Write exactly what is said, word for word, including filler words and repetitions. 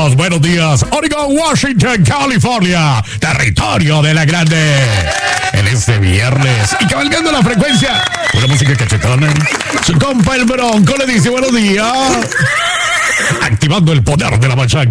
días, buenos días. Oregon, Washington, California, territorio de la grande. En este viernes y cabalgando la frecuencia, una música cachetona. Su compa el Bronco le dice buenos días. Activando el poder de la machaca.